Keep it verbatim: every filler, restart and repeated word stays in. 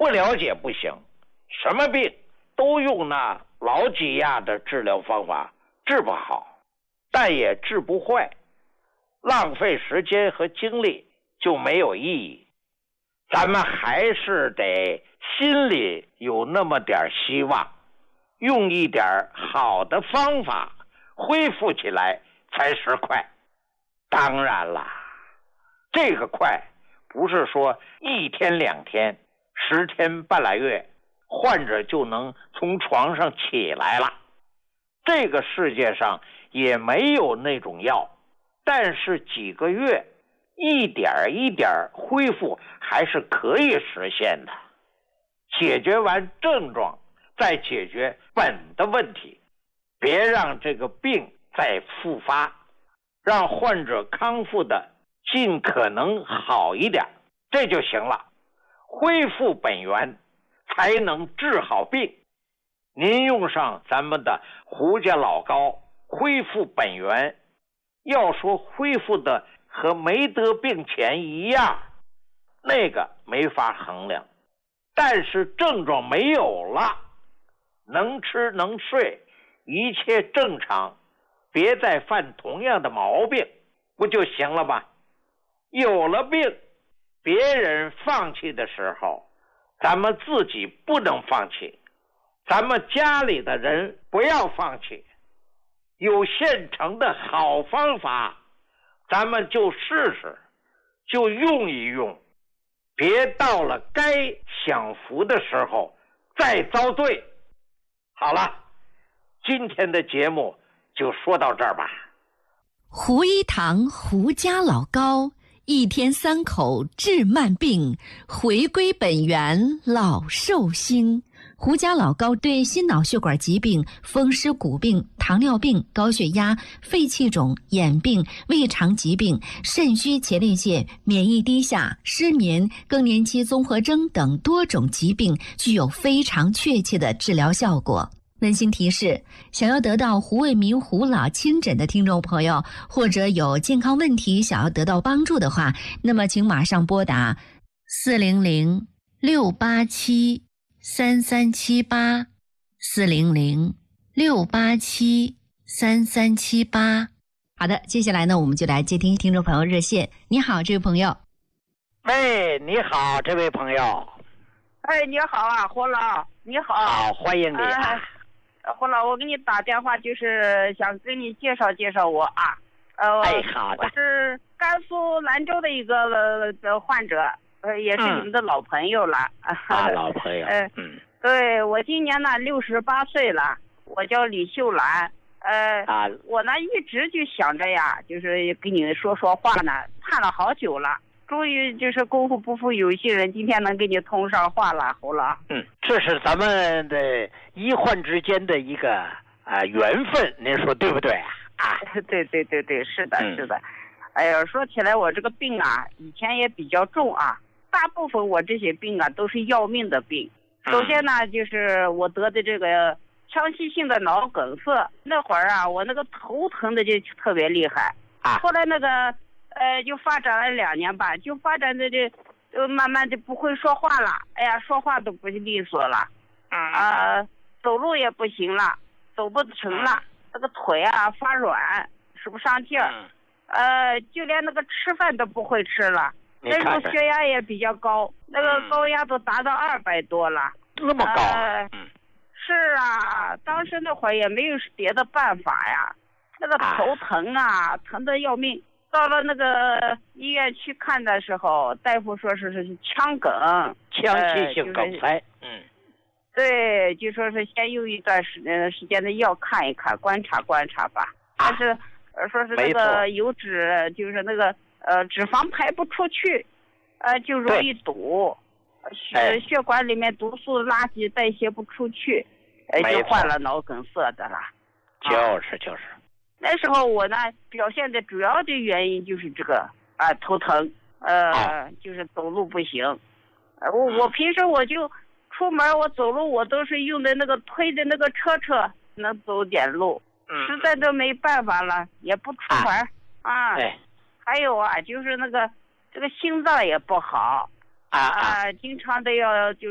不了解不行，什么病都用那老几样的治疗方法治不好，但也治不坏，浪费时间和精力就没有意义。咱们还是得心里有那么点希望，用一点好的方法恢复起来才是快。当然了，这个快不是说一天两天十天半拉月患者就能从床上起来了，这个世界上也没有那种药，但是几个月一点一点恢复还是可以实现的。解决完症状再解决本的问题，别让这个病再复发，让患者康复的尽可能好一点，这就行了。恢复本源才能治好病。您用上咱们的胡家老膏恢复本源，要说恢复的和没得病前一样，那个没法衡量。但是症状没有了，能吃能睡，一切正常，别再犯同样的毛病，不就行了吗？有了病，别人放弃的时候，咱们自己不能放弃，咱们家里的人不要放弃。有现成的好方法，咱们就试试，就用一用，别到了该享福的时候再遭罪。好了，今天的节目就说到这儿吧。 胡一堂胡家老膏，一天三口治慢病，回归本源老寿星。胡家老膏对心脑血管疾病、风湿骨病、糖尿病、高血压、肺气肿、眼病、胃肠疾病、肾虚前列腺、免疫低下、失眠、更年期综合征等多种疾病具有非常确切的治疗效果。温馨提示，想要得到胡卫民胡老亲诊的听众朋友，或者有健康问题想要得到帮助的话，那么请马上拨打四零零六八七三三七八四零零六八七三三七八。好的，接下来呢，我们就来接听听众朋友热线。你好，这位朋友。 喂，你好，这位朋友。 哎，你好啊，胡老，你好。 好，欢迎你啊。 呃、胡老，我给你打电话就是想跟你介绍介绍我啊。呃， 哎，好的。 我是甘肃兰州的一个呃患者。呃，也是你们的老朋友了。 嗯、啊，老朋友。 呃，嗯，对，我今年呢六十八岁了，我叫李秀兰。呃，啊，我呢一直就想着呀，就是跟你说说话呢，盼了好久了，终于就是功夫不负有心人，今天能跟你通上话了，胡老。 嗯，这是咱们的医患之间的一个啊、呃、缘分，您说对不对啊？啊， 对对对对，是的，是的。嗯、哎呀，说起来我这个病啊，以前也比较重啊。大部分我这些病啊都是要命的病。首先呢，就是我得的这个腔隙性的脑梗塞，那会儿啊，我那个头疼的就特别厉害。 啊。 后来那个呃，就发展了两年吧，就发展的这，就慢慢的不会说话了。哎呀，说话都不利索了。啊、呃。走路也不行了，走不成了，那个腿啊发软，使不上劲儿。呃，就连那个吃饭都不会吃了。那时候血压也比较高，那个高压都达到二百多了。 这么高？ 呃、是啊，当时那会儿也没有别的办法呀，那个头疼啊，啊疼得要命。到了那个医院去看的时候，大夫说是是腔梗， 腔隙性梗塞。呃就是、嗯， 对，就说是先用一段时间时间的药看一看，观察观察吧。啊、但是呃说是那个油脂，就是那个。呃，脂肪排不出去，呃，就容易堵，血血管里面毒素垃圾代谢不出去，呃，就患了脑梗塞的了。 就是就是。 那时候我呢，表现的主要的原因就是这个啊、呃，头疼，呃、啊，就是走路不行。呃，我我平时我就出门我走路我都是用的那个推的那个车车，能走点路， 嗯、 实在都没办法了，也不出门啊。啊哎。 还有啊，就是那个这个心脏也不好啊啊，经常的要就